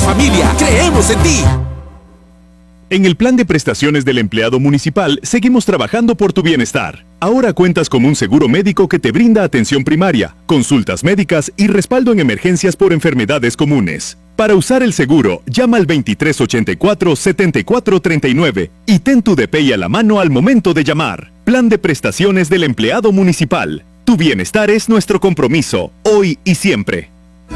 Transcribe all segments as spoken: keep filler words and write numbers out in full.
familia, creemos en ti. En el plan de prestaciones del empleado municipal, seguimos trabajando por tu bienestar. Ahora cuentas con un seguro médico que te brinda atención primaria, consultas médicas y respaldo en emergencias por enfermedades comunes. Para usar el seguro, llama al veintitrés ochenta y cuatro, setenta y cuatro treinta y nueve y ten tu D P I a la mano al momento de llamar. Plan de prestaciones del empleado municipal. Tu bienestar es nuestro compromiso, hoy y siempre.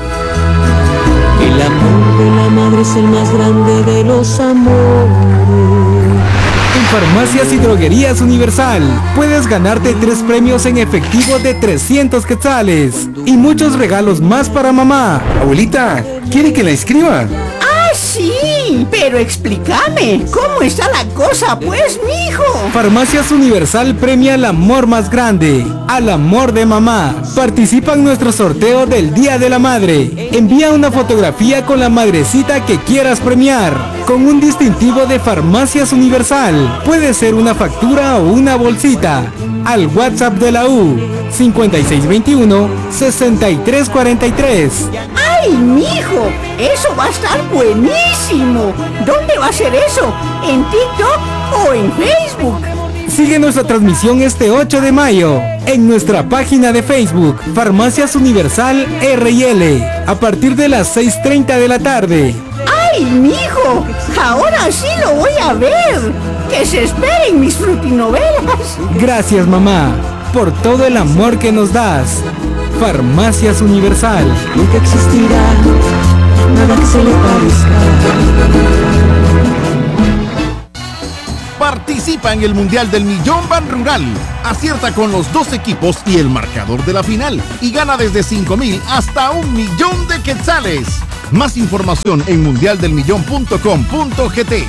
El amor de la madre es el más grande de los amores. En Farmacias y Droguerías Universal puedes ganarte tres premios en efectivo de trescientos quetzales y muchos regalos más para mamá. Abuelita, ¿quiere que la inscriba? ¡Ah, sí! Pero explícame, ¿cómo está la cosa, pues, mijo? Farmacias Universal premia al amor más grande, al amor de mamá. Participa en nuestro sorteo del Día de la Madre. Envía una fotografía con la madrecita que quieras premiar, con un distintivo de Farmacias Universal. Puede ser una factura o una bolsita. Al WhatsApp de la U, cincuenta y seis veintiuno, sesenta y tres cuarenta y tres. ¡Ay, mijo! ¡Eso va a estar buenísimo! ¿Dónde va a ser eso? ¿En TikTok o en Facebook? Sigue nuestra transmisión este ocho de mayo en nuestra página de Facebook, Farmacias Universal R y L, a partir de las seis treinta de la tarde. ¡Ay, mijo! Ahora sí lo voy a ver. ¡Que se esperen mis frutinovelas! Gracias, mamá, por todo el amor que nos das. Farmacias Universal. Nunca existirá nada que se le parezca. Participa en el Mundial del Millón Ban Rural. Acierta con los dos equipos y el marcador de la final. Y gana desde cinco mil hasta un millón de quetzales. Más información en mundial del millón punto com punto gt.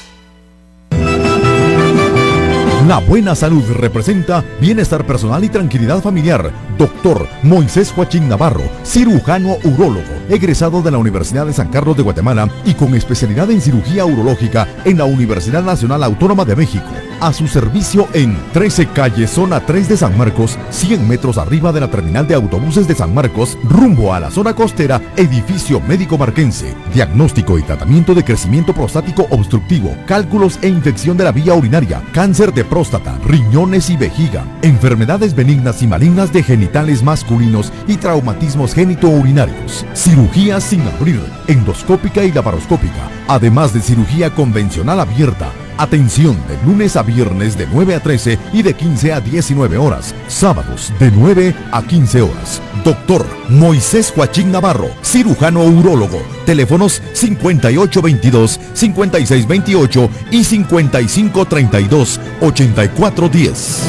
La buena salud representa bienestar personal y tranquilidad familiar. Doctor Moisés Joachín Navarro, cirujano urólogo, egresado de la Universidad de San Carlos de Guatemala y con especialidad en cirugía urológica en la Universidad Nacional Autónoma de México. A su servicio en trece calle, zona tres de San Marcos, cien metros arriba de la terminal de autobuses de San Marcos, rumbo a la zona costera, edificio médico marquense. Diagnóstico y tratamiento de crecimiento prostático obstructivo, cálculos e infección de la vía urinaria, cáncer de próstata, riñones y vejiga, enfermedades benignas y malignas de genitales masculinos y traumatismos genitourinarios. Cirugía sin abrir, endoscópica y laparoscópica, además de cirugía convencional abierta. Atención de lunes a viernes de nueve a trece y de quince a diecinueve horas. Sábados de nueve a quince horas. Doctor Moisés Joachín Navarro, cirujano urólogo. Teléfonos cincuenta y ocho veintidós, cincuenta y seis veintiocho y cincuenta y cinco treinta y dos, ochenta y cuatro diez.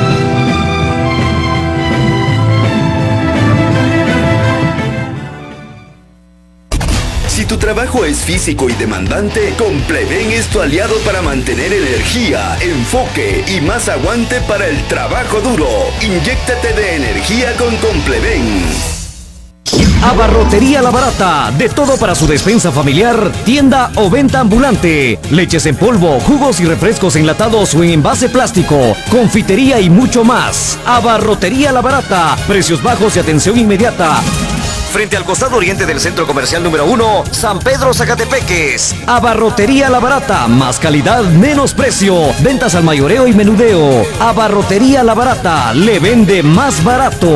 Si tu trabajo es físico y demandante, Compleven es tu aliado para mantener energía, enfoque y más aguante para el trabajo duro. Inyéctate de energía con Compleven. Abarrotería La Barata, de todo para su despensa familiar, tienda o venta ambulante, leches en polvo, jugos y refrescos enlatados o en envase plástico, confitería y mucho más. Abarrotería La Barata, precios bajos y atención inmediata. Frente al costado oriente del Centro Comercial número uno, San Pedro Zacatepeques. Abarrotería La Barata, más calidad, menos precio. Ventas al mayoreo y menudeo. Abarrotería La Barata, le vende más barato.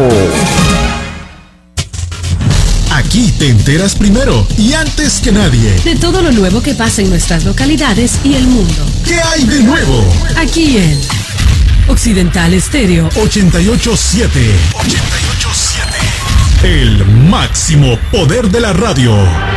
Aquí te enteras primero y antes que nadie de todo lo nuevo que pasa en nuestras localidades y el mundo. ¿Qué hay de nuevo? Aquí en Occidental Estéreo ochenta y ocho siete. ochenta y ocho siete. El máximo poder de la radio.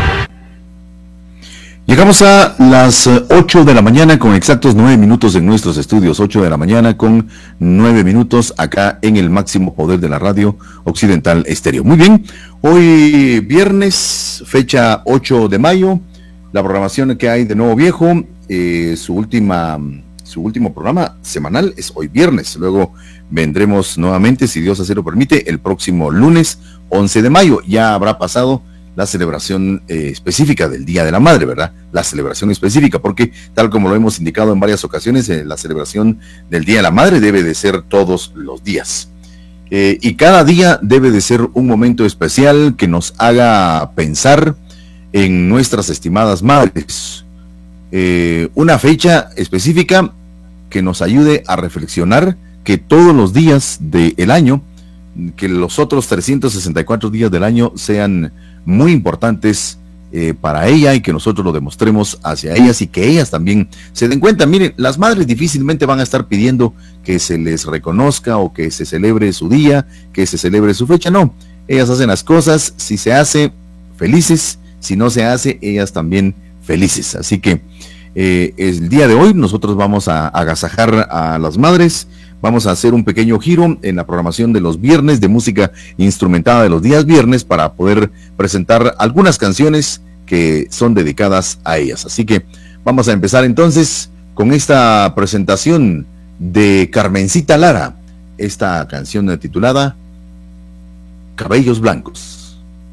Llegamos a las ocho de la mañana con exactos nueve minutos en nuestros estudios. ocho de la mañana con nueve minutos acá en el máximo poder de la radio Occidental Estéreo. Muy bien, hoy viernes, fecha ocho de mayo, la programación que hay de Nuevo Viejo, eh, su última, su último programa semanal es hoy viernes. Luego vendremos nuevamente, si Dios así lo permite, el próximo lunes once de mayo. Ya habrá pasado la celebración eh, específica del Día de la Madre, ¿verdad? La celebración específica, porque tal como lo hemos indicado en varias ocasiones, eh, la celebración del Día de la Madre debe de ser todos los días. Eh, y cada día debe de ser un momento especial que nos haga pensar en nuestras estimadas madres. Eh, una fecha específica que nos ayude a reflexionar que todos los días del año, que los otros trescientos sesenta y cuatro días del año sean muy importantes eh, para ella, y que nosotros lo demostremos hacia ellas y que ellas también se den cuenta. Miren, las madres difícilmente van a estar pidiendo que se les reconozca o que se celebre su día, que se celebre su fecha. No, ellas hacen las cosas, si se hace, felices; si no se hace, ellas también felices. Así que eh, el día de hoy nosotros vamos a agasajar a las madres. Vamos a hacer un pequeño giro en la programación de los viernes de música instrumentada de los días viernes, para poder presentar algunas canciones que son dedicadas a ellas. Así que vamos a empezar entonces con esta presentación de Carmencita Lara, esta canción titulada Cabellos Blancos.